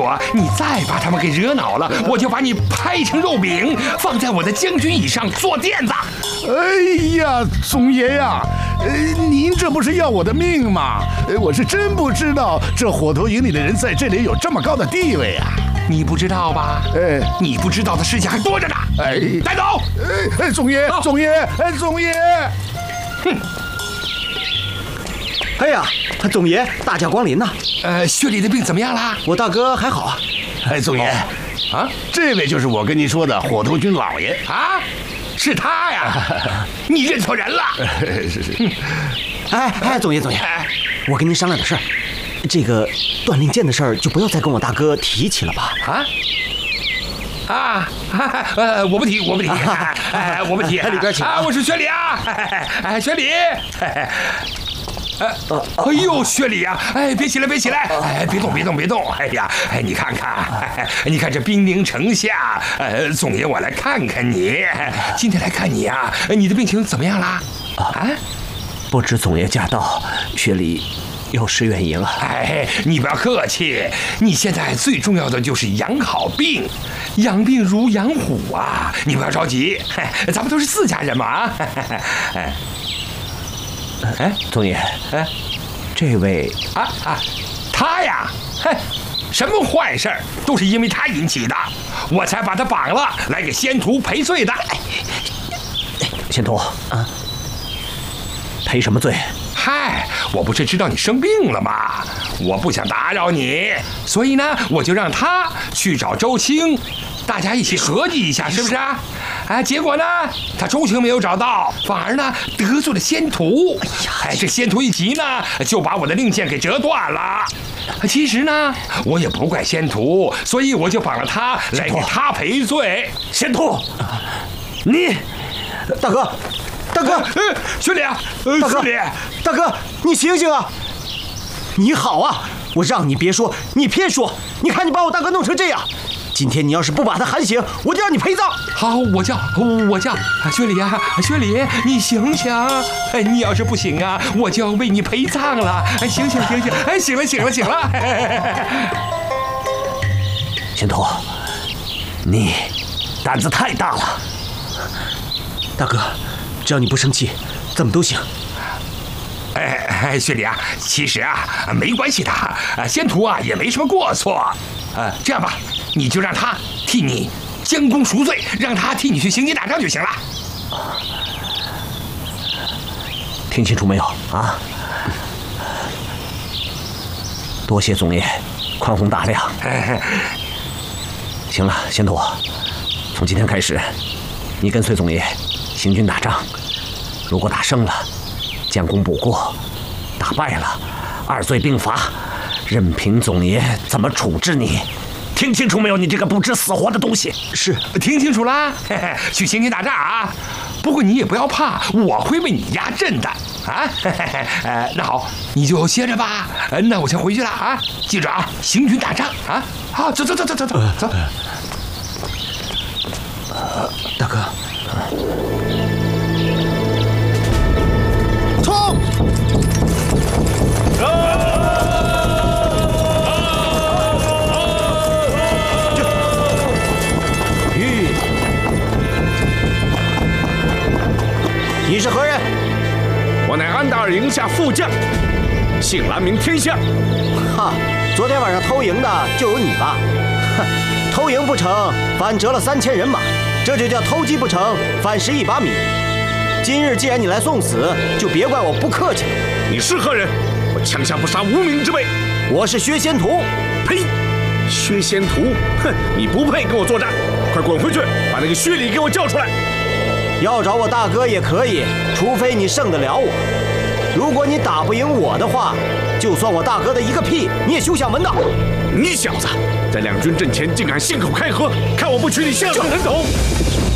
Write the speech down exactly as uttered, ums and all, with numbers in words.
果你再把他们给惹恼了，我就把你拍成肉饼，放在我的将军椅上做垫子。 哎呀，总爷呀，呃，您这不是要我的命吗？呃，我是真不知道这火头营里的人在这里有这么高的地位啊！ 你不知道吧？ 哎， 你不知道的事情还多着呢。 哎， 带走！ 哎哎，总爷，总爷，哎，总爷！ 哼！ 哎呀，总爷，大驾光临呐！ 呃，薛礼的病怎么样啦？ 我大哥还好啊。 哎，总爷，啊，这位就是我跟您说的火头军老爷啊，是他呀！你认错人了。 是是。 哎哎，总爷总爷，我跟您商量点事儿，这个锻令箭的事儿就不要再跟我大哥提起了吧？ 啊？啊，呃，我不提，我不提，哎，我不提， 里边请啊！我是薛礼啊，哎，薛礼。哎，哎呦，薛礼呀！哎，别起来，别起来！哎，别动，别动，别动！哎呀，哎，你看看，哎、你看这兵临城下，呃，总爷我来看看你，今天来看你啊，你的病情怎么样啦？啊， 不知总爷驾到，薛礼有失远迎啊！ 哎，你不要客气，你现在最重要的就是养好病，养病如养虎啊！你不要着急，咱们都是自家人嘛啊！哎。 哎，总爷，哎，这位啊啊，他呀，哼，什么坏事儿都是因为他引起的，我才把他绑了，来给仙徒赔罪的。 仙徒啊，赔什么罪？ 嗨，我不是知道你生病了吗？我不想打扰你，所以呢，我就让他去找周青，大家一起合计一下，是不是啊？哎，结果呢，他周青没有找到，反而呢得罪了仙徒。哎呀，哎，这仙徒一急呢，就把我的令箭给折断了。其实呢，我也不怪仙徒，所以我就绑了他来给他赔罪。 仙徒，你，大哥，大哥， 呃，薛礼啊， 大哥， 薛礼， 大哥，你醒醒啊！你好啊，我让你别说，你偏说，你看你把我大哥弄成这样。今天你要是不把他喊醒，我就让你陪葬。 好，我叫，我叫薛礼啊，薛礼，你醒醒！哎，你要是不醒啊，我就要为你陪葬了。哎，醒醒醒醒！哎，醒了醒了醒了！ 仙徒，你胆子太大了。大哥，只要你不生气，怎么都行。 哎哎，薛礼啊，其实啊没关系的，啊，仙徒啊也没什么过错。呃，这样吧，你就让他替你将功赎罪，让他替你去行军打仗就行了。 听清楚没有啊？多谢总爷宽宏大量。行了，仙徒，从今天开始，你跟随总爷行军打仗，如果打胜了，将功补过；打败了，二罪并罚，任凭总爷怎么处置你。听清楚没有，你这个不知死活的东西！ 是，听清楚啦，嘿嘿，去行军打仗啊！不过你也不要怕，我会为你压阵的啊！嘿嘿嘿，呃，那好，你就歇着吧。呃，那我先回去了啊！记着啊，行军打仗啊！好，走走走走走走走。 呃，大哥， 冲！ 你是何人？ 我乃安达尔营下副将，姓蓝名天下。 哈，昨天晚上偷营的就有你吧？哼，偷营不成，反折了三千人马，这就叫偷鸡不成，反蚀一把米。今日既然你来送死，就别怪我不客气了。 你是何人？我枪下不杀无名之辈。 我是薛仙徒。 呸！薛仙徒，哼，你不配跟我作战，快滚回去，把那个薛礼给我叫出来。 要找我大哥也可以，除非你胜得了我。如果你打不赢我的话，就算我大哥的一个屁，你也休想闻到。 你小子在两军阵前竟敢信口开河，看我不取你下场人头！